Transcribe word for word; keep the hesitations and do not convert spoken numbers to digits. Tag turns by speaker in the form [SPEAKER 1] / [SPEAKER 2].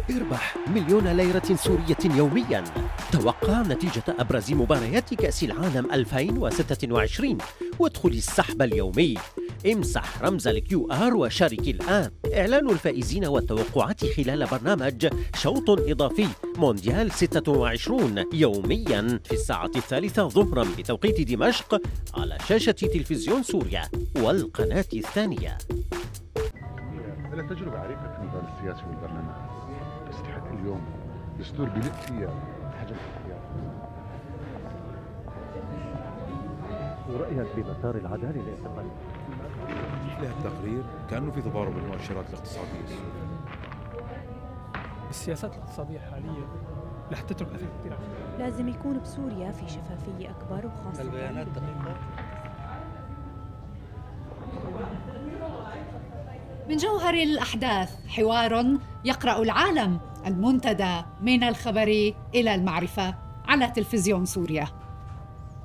[SPEAKER 1] اربح مليون ليرة سورية يوميا. توقع نتيجة أبرز مباريات كأس العالم ألفين وستة وعشرين وادخل السحب اليومي. امسح رمز الكيو آر وشارك الآن. إعلان الفائزين والتوقعات خلال برنامج شوط إضافي مونديال ستة وعشرين يوميا في الساعة الثالثة ظهرا بتوقيت دمشق على شاشة تلفزيون سوريا والقناة الثانية.
[SPEAKER 2] أنا تجربة عريقة في المجال السياسي والبرلمان، تستحق اليوم دستور بلق فيها حجم الحياة.
[SPEAKER 1] ورأيك بمسار العدالة الانتقالية؟
[SPEAKER 3] له التقرير كأنه في تضارب بالمؤشرات الاقتصادية السورية.
[SPEAKER 4] السياسات الاقتصادية الحالية رح تترك أثر كثير.
[SPEAKER 5] لازم يكون بسوريا في شفافية أكبر وخاصة
[SPEAKER 6] البيانات دقيقة.
[SPEAKER 7] من جوهر الأحداث حوار يقرأ العالم، المنتدى من الخبر إلى المعرفة على تلفزيون سوريا.